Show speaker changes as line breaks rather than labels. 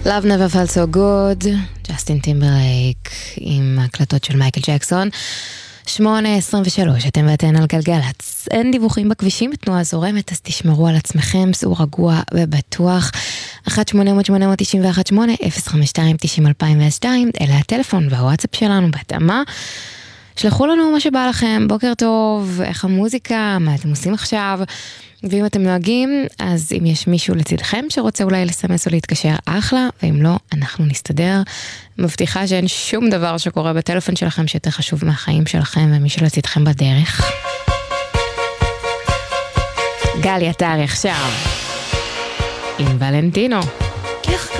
Love Never Felt So Good, ג'סטין טימברלייק עם הקלטות של מייקל ג'קסון. 8:23, אתם ואתן על גלגלץ. אין דיווחים בכבישים, תנועה זורמת, אז תשמרו על עצמכם, סעו רגוע ובטוח. 1-800-891-8, 052-90-2002, אלה הטלפון והוואטסאפ שלנו בהתאמה. שלחו לנו מה שבא לכם, בוקר טוב, איך המוזיקה, מה אתם עושים עכשיו, ואם אתם נוהגים, אז אם יש מישהו לצדכם שרוצה אולי לסמס או להתקשר, אחלה, ואם לא, אנחנו נסתדר. מבטיחה שאין שום דבר שקורה בטלפון שלכם שיותר חשוב מהחיים שלכם ומי שלצדכם בדרך. גלי עטרי עכשיו עם ולנטינו.